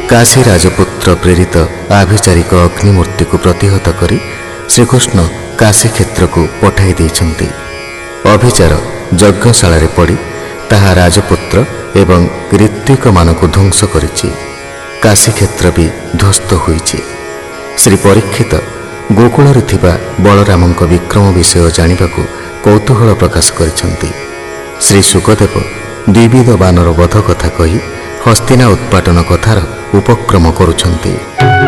काशी राजपुत्र प्रेरित आभिचारिक अग्निमूर्ति को प्रतिहत करी श्रीकृष्ण काशी क्षेत्र को पठाई देइछन्ति। अभिचार यज्ञशाला रे पड़ी ताहा राजपुत्र एवं ऋत्विक मानक ध्वंस करिछि। काशी क्षेत्र भी ध्वस्त होइछि। श्री परीक्षित गोकुल रे थिबा बलरामक विक्रम विषय जानिबाकू कौतूहल प्रकाश करिछन्ति। श्री सुखदेव द्विविध बानर वध कथा कही हस्तिना उत्पाटन कथार उपक्रम करुछन्ति।